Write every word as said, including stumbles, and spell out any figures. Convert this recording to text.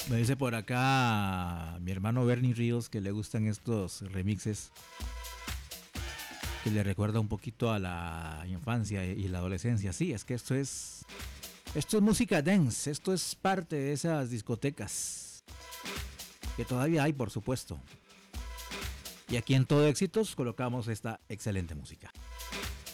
Me dice por acá mi hermano Bernie Ríos que le gustan estos remixes, que le recuerda un poquito a la infancia y la adolescencia. Sí, es que esto es esto es música dance, esto es parte de esas discotecas que todavía hay, por supuesto. Y aquí en Todo Éxitos colocamos esta excelente música.